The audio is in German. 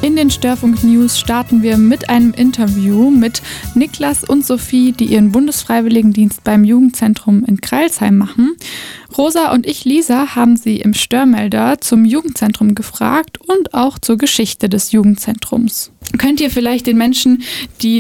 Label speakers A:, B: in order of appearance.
A: In den Störfunk News starten wir mit einem Interview mit Niklas und Sophie, die ihren Bundesfreiwilligendienst beim Jugendzentrum in Crailsheim machen. Rosa und ich, Lisa, haben sie im Störmelder zum Jugendzentrum gefragt und auch zur Geschichte des Jugendzentrums. Könnt ihr vielleicht den Menschen, die